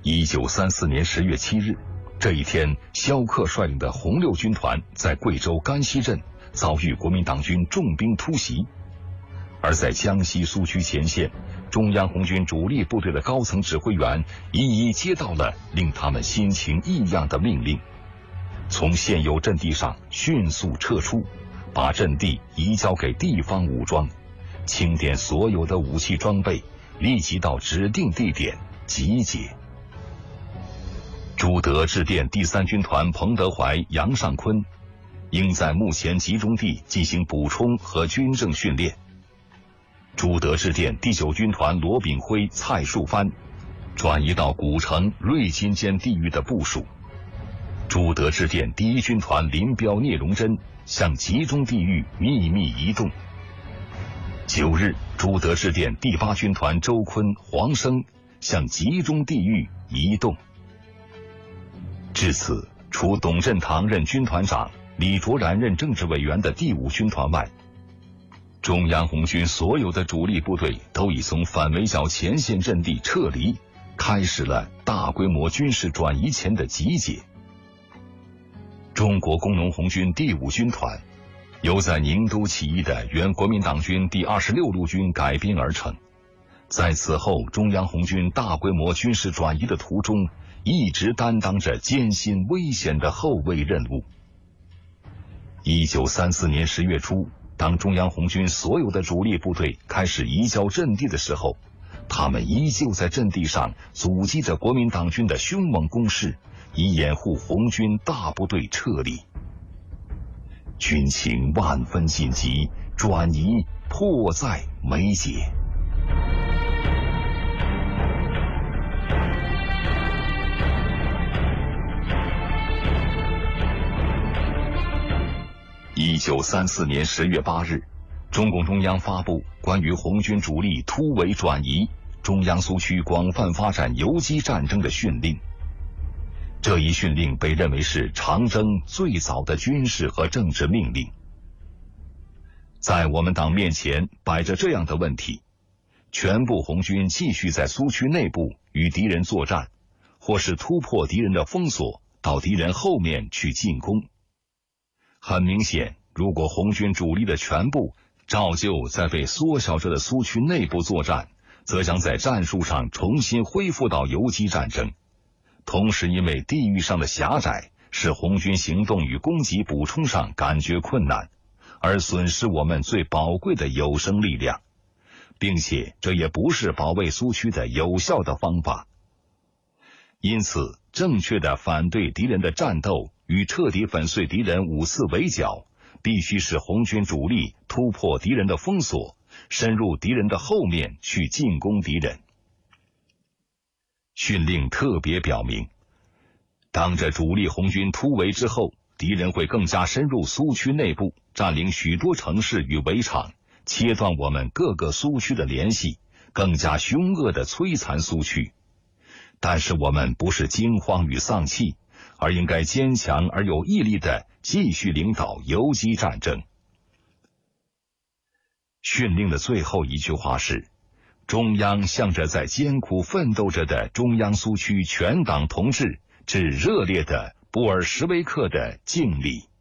1934年10月7日，这一天，萧克率领的红六军团在贵州甘溪镇遭遇国民党军重兵突袭，而在江西苏区前线，中央红军主力部队的高层指挥员一一接到了令他们心情异样的命令，从现有阵地上迅速撤出，把阵地移交给地方武装，清点所有的武器装备，立即到指定地点集结。朱德致电第3军团彭德怀、杨尚昆，应在目前集中地进行补充和军政训练。朱德致电第9军团罗炳辉、蔡树藩，转移到古城、瑞金间地域的部署。朱德致电第1军团林彪、聂荣臻，向集中地域秘密移动。9日，朱德致电第8军团周坤、黄生，向集中地域移动。至此，除董振堂任军团长、李卓然任政治委员的第5军团外，中央红军所有的主力部队都已从反围剿前线阵地撤离，开始了大规模军事转移前的集结。中国工农红军第5军团由在宁都起义的原国民党军第26路军改编而成，在此后中央红军大规模军事转移的途中，一直担当着艰辛危险的后卫任务。1934年10月初，当中央红军所有的主力部队开始移交阵地的时候，他们依旧在阵地上阻击着国民党军的凶猛攻势，以掩护红军大部队撤离。军情万分紧急，转移迫在眉睫。1934年10月8日，中共中央发布关于红军主力突围转移、中央苏区广泛发展游击战争的训令。这一训令被认为是长征最早的军事和政治命令。在我们党面前摆着这样的问题：全部红军继续在苏区内部与敌人作战，或是突破敌人的封锁，到敌人后面去进攻。很明显，如果红军主力的全部照旧在被缩小着的苏区内部作战，则将在战术上重新恢复到游击战争。同时因为地域上的狭窄，使红军行动与攻击补充上感觉困难，而损失我们最宝贵的有生力量，并且这也不是保卫苏区的有效的方法。因此，正确的反对敌人的战斗与彻底粉碎敌人5次围剿，必须使红军主力突破敌人的封锁，深入敌人的后面去进攻敌人。训令特别表明，当着主力红军突围之后，敌人会更加深入苏区内部，占领许多城市与围场，切断我们各个苏区的联系，更加凶恶地摧残苏区。但是我们不是惊慌与丧气，而应该坚强而有毅力地继续领导游击战争。训令的最后一句话是：中央向着在艰苦奋斗着的中央苏区全党同志致热烈的布尔什维克的敬礼。